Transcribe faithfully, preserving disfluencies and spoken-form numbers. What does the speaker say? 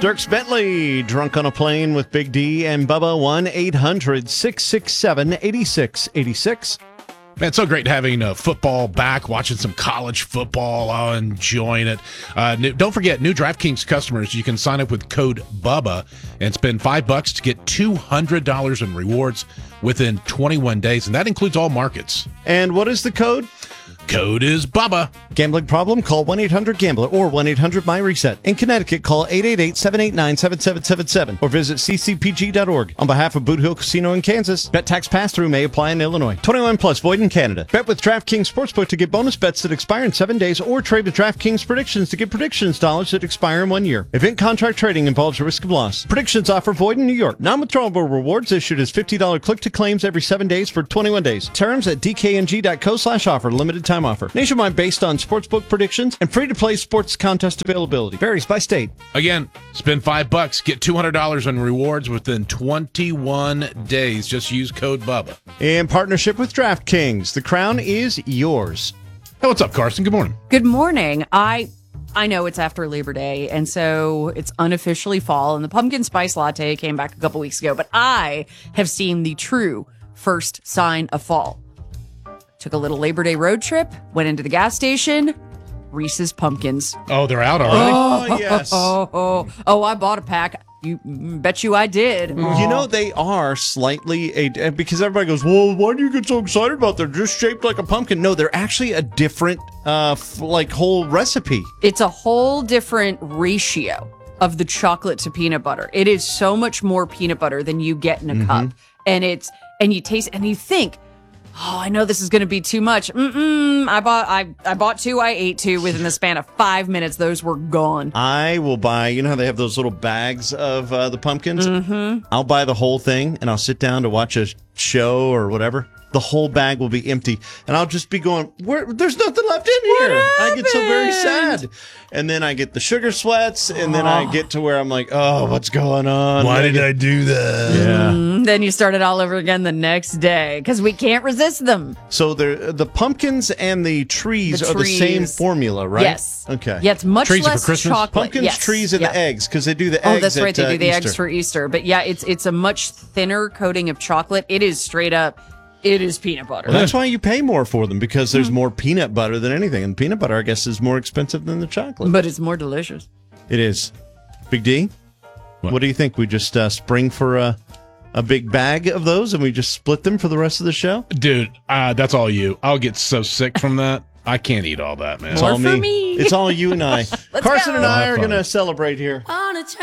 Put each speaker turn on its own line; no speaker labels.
Dierks Bentley, Drunk on a Plane with Big D and Bubba, one eight hundred six six seven eight six eight six.
Man, it's so great having uh, football back, watching some college football, oh, enjoying it. Uh, new, don't forget, new DraftKings customers, you can sign up with code BUBBA and spend five bucks to get two hundred dollars in rewards within twenty-one days, and that includes all markets.
And what is the code?
Code is BUBBA.
Gambling problem? Call one eight hundred gambler or one eight hundred my reset. In Connecticut, call eight eight eight seven eight nine seven seven seven seven or visit c c p g dot org. On behalf of Boot Hill Casino in Kansas, bet tax pass-through may apply in Illinois. twenty-one plus, void in Canada. Bet with DraftKings Sportsbook to get bonus bets that expire in seven days or trade with DraftKings Predictions to get predictions dollars that expire in one year. Event contract trading involves a risk of loss. Predictions offer void in New York. Non-withdrawable rewards issued as fifty dollars click-to-claims every seven days for twenty-one days. Terms at d k n g dot co slash offer. Limited time offer. Nationwide based on sportsbook predictions and free-to-play sports contest availability. Varies by state.
Again, spend five bucks, get two hundred dollars in rewards within twenty-one days. Just use code BUBBA.
In partnership with DraftKings, the crown is yours.
Hey, what's up, Carson? Good morning.
Good morning. I I know it's after Labor Day, and so it's unofficially fall, and the pumpkin spice latte came back a couple weeks ago, but I have seen the true first sign of fall. Took a little Labor Day road trip, went into the gas station, Reese's Pumpkins.
Oh, they're out already?
Oh, yes.
Oh, oh, oh, I bought a pack. You bet you I did.
You know, they are slightly a because everybody goes, well, why do you get so excited about them? They're just shaped like a pumpkin. No, they're actually a different, uh, f- like whole recipe.
It's a whole different ratio of the chocolate to peanut butter. It is so much more peanut butter than you get in a
Mm-hmm.
cup, and it's and you taste and you think, oh, I know this is going to be too much. Mm-mm, I bought I I bought two. I ate two within the span of five minutes. Those were gone.
I will buy, you know how they have those little bags of uh, the pumpkins? Mm-hmm. I'll buy the whole thing, and I'll sit down to watch a show or whatever. The whole bag will be empty, and I'll just be going, Where, there's nothing left in here. I get so very sad. And then I get the sugar sweats, and then I get to where I'm like, oh, what's going on?
Why did I do that?
Yeah.
Mm, then you start it all over again the next day because we can't resist them.
So they're, the pumpkins and the trees
The
are the same
trees.
formula, right?
Yes.
Okay.
Yeah, it's much
Trees are for
less
Christmas?
chocolate.
Pumpkins,
Yes.
trees, and
Yeah.
the eggs, because they do the
Oh,
eggs
that's right.
at,
They do
uh,
the
Easter.
eggs for Easter. But yeah, it's it's a much thinner coating of chocolate. It is straight up. It is peanut butter.
Well, that's why you pay more for them, because there's
Mm-hmm.
more peanut butter than anything. And peanut butter, I guess, is more expensive than the chocolate.
But it's more delicious.
It is. Big D, what,
What?
do you think? We just uh, spring for a, a big bag of those and we just split them for the rest of the show?
Dude, uh, that's all you. I'll get so sick from that. I can't eat all that, man.
It's
More
all
for
me.
me.
It's all you and I. Carson
go.
and I
Have
are
fun.
going to celebrate here.
On a